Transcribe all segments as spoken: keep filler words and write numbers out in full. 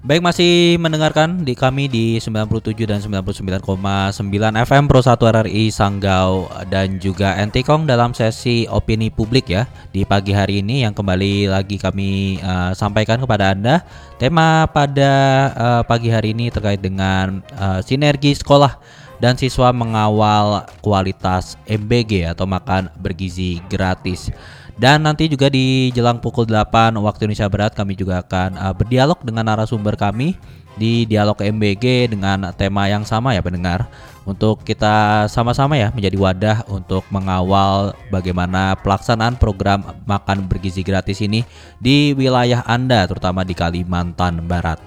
Baik, masih mendengarkan di kami di sembilan puluh tujuh dan sembilan puluh sembilan koma sembilan F M Pro satu R R I Sanggau dan juga Entikong dalam sesi opini publik ya di pagi hari ini yang kembali lagi kami uh, sampaikan kepada Anda. Tema pada uh, pagi hari ini terkait dengan uh, sinergi sekolah dan siswa mengawal kualitas M B G atau makan bergizi gratis. Dan nanti juga di jelang pukul delapan waktu Indonesia Barat kami juga akan uh, berdialog dengan narasumber kami di dialog M B G dengan tema yang sama ya pendengar, untuk kita sama-sama ya menjadi wadah untuk mengawal bagaimana pelaksanaan program makan bergizi gratis ini di wilayah Anda, terutama di Kalimantan Barat.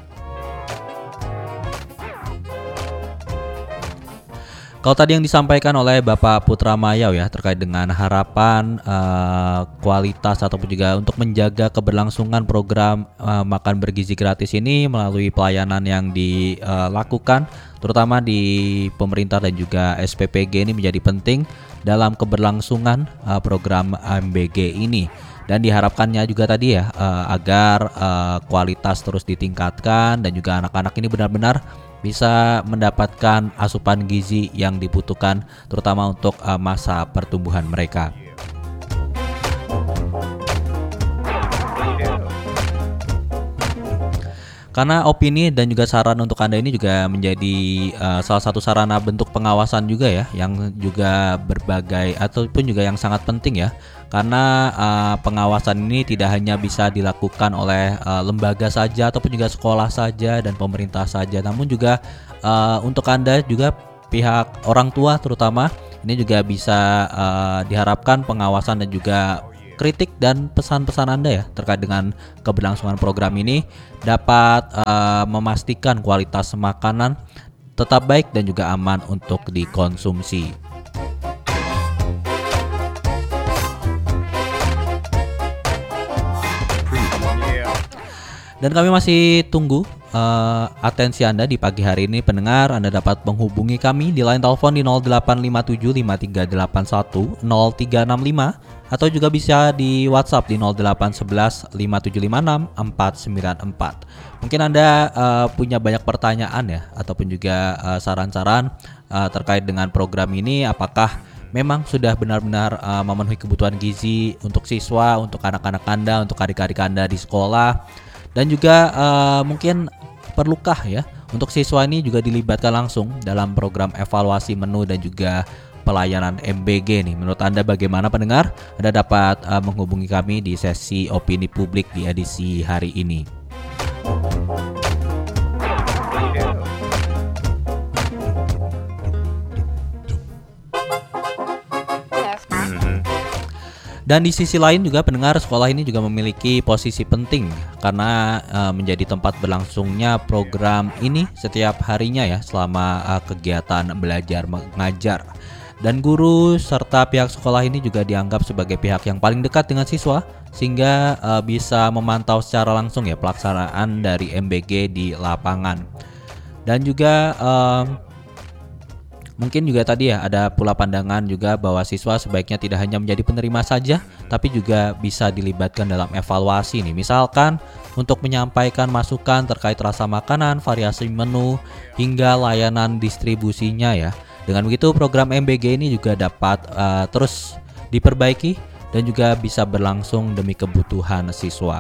Kalau tadi yang disampaikan oleh Bapak Putra Mayau ya terkait dengan harapan uh, kualitas ataupun juga untuk menjaga keberlangsungan program uh, makan bergizi gratis ini melalui pelayanan yang dilakukan terutama di pemerintah dan juga S P P G ini menjadi penting dalam keberlangsungan uh, program M B G ini. Dan diharapkannya juga tadi ya uh, agar uh, kualitas terus ditingkatkan dan juga anak-anak ini benar-benar bisa mendapatkan asupan gizi yang dibutuhkan terutama untuk uh, masa pertumbuhan mereka. Karena opini dan juga saran untuk Anda ini juga menjadi uh, salah satu sarana bentuk pengawasan juga ya, yang juga berbagai ataupun juga yang sangat penting ya. Karena uh, pengawasan ini tidak hanya bisa dilakukan oleh uh, lembaga saja ataupun juga sekolah saja dan pemerintah saja, namun juga uh, untuk Anda juga pihak orang tua terutama ini juga bisa uh, diharapkan pengawasan dan juga kritik dan pesan-pesan Anda ya terkait dengan keberlangsungan program ini dapat uh, memastikan kualitas makanan tetap baik dan juga aman untuk dikonsumsi. Dan kami masih tunggu uh, atensi Anda di pagi hari ini pendengar. Anda dapat menghubungi kami di line telepon di nol delapan lima tujuh lima tiga delapan satu nol tiga enam lima atau juga bisa di WhatsApp di nol delapan satu satu lima tujuh lima enam empat sembilan empat. Mungkin Anda uh, punya banyak pertanyaan ya ataupun juga uh, saran-saran uh, terkait dengan program ini, apakah memang sudah benar-benar uh, memenuhi kebutuhan gizi untuk siswa, untuk anak-anak Anda, untuk adik-adik Anda di sekolah. Dan juga uh, mungkin perlukah ya untuk siswa ini juga dilibatkan langsung dalam program evaluasi menu dan juga pelayanan M B G nih. Menurut Anda bagaimana pendengar? Anda dapat uh, menghubungi kami di sesi opini publik di edisi hari ini. Dan di sisi lain juga pendengar, sekolah ini juga memiliki posisi penting karena uh, menjadi tempat berlangsungnya program ini setiap harinya ya selama uh, kegiatan belajar mengajar. Dan guru serta pihak sekolah ini juga dianggap sebagai pihak yang paling dekat dengan siswa sehingga uh, bisa memantau secara langsung ya pelaksanaan dari M B G di lapangan. Dan juga uh, mungkin juga tadi ya ada pula pandangan juga bahwa siswa sebaiknya tidak hanya menjadi penerima saja tapi juga bisa dilibatkan dalam evaluasi nih. Misalkan untuk menyampaikan masukan terkait rasa makanan, variasi menu hingga layanan distribusinya ya. Dengan begitu program M B G ini juga dapat uh, terus diperbaiki dan juga bisa berlangsung demi kebutuhan siswa.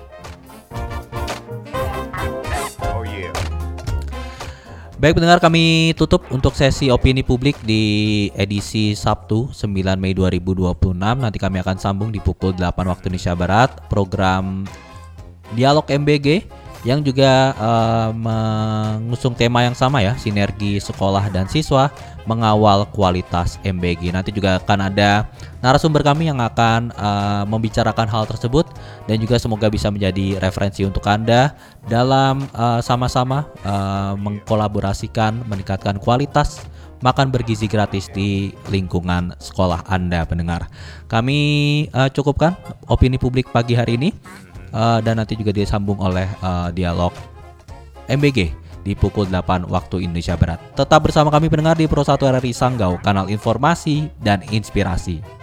Baik pendengar, kami tutup untuk sesi opini publik di edisi Sabtu sembilan Mei dua ribu dua puluh enam. Nanti kami akan sambung di pukul delapan waktu Indonesia Barat program Dialog M B G yang juga uh, mengusung tema yang sama ya, sinergi sekolah dan siswa mengawal kualitas M B G. Nanti juga akan ada narasumber kami yang akan uh, membicarakan hal tersebut dan juga semoga bisa menjadi referensi untuk Anda dalam uh, sama-sama uh, mengkolaborasikan meningkatkan kualitas makan bergizi gratis di lingkungan sekolah Anda pendengar. Kami uh, cukupkan opini publik pagi hari ini. Uh, dan nanti juga disambung oleh uh, dialog M B G di pukul delapan waktu Indonesia Barat. Tetap bersama kami pendengar di Pro satu R R I Sanggau, kanal informasi dan inspirasi.